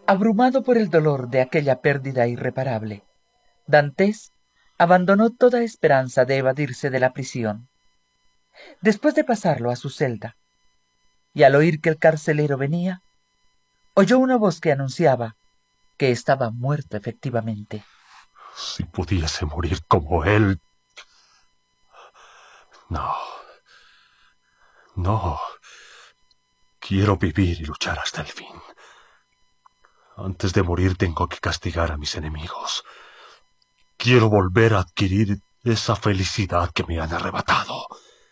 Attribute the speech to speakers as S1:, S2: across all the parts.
S1: Abrumado por el dolor de aquella pérdida irreparable, Dantes abandonó toda esperanza de evadirse de la prisión. Después de pasarlo a su celda, y al oír que el carcelero venía, oyó una voz que anunciaba que estaba muerto efectivamente.
S2: Si pudiese morir como él. No. No. Quiero vivir y luchar hasta el fin. Antes de morir tengo que castigar a mis enemigos. Quiero volver a adquirir esa felicidad que me han arrebatado.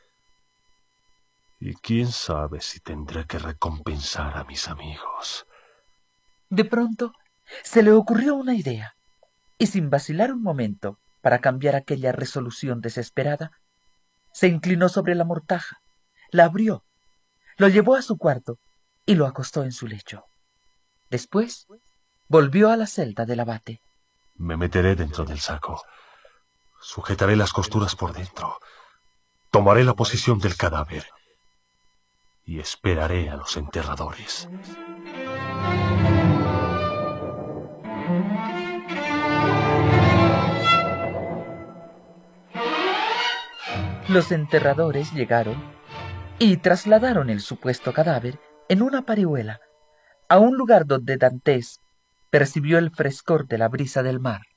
S2: Y quién sabe si tendré que recompensar a mis amigos.
S1: De pronto se le ocurrió una idea, y sin vacilar un momento para cambiar aquella resolución desesperada, se inclinó sobre la mortaja, la abrió, lo llevó a su cuarto y lo acostó en su lecho. Después volvió a la celda del abate.
S2: Me meteré dentro del saco. Sujetaré las costuras por dentro. Tomaré la posición del cadáver. Y esperaré a los enterradores.
S1: Los enterradores llegaron y trasladaron el supuesto cadáver en una parihuela a un lugar donde Dantes percibió el frescor de la brisa del mar.